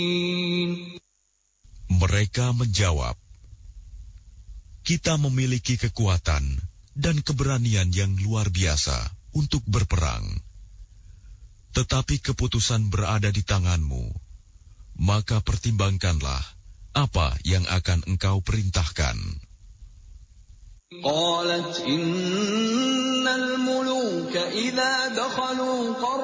Mereka menjawab, kita memiliki kekuatan dan keberanian yang luar biasa untuk berperang. Tetapi keputusan berada di tanganmu, maka pertimbangkanlah apa yang akan engkau perintahkan. قالت إن الملوك إذا دخلوا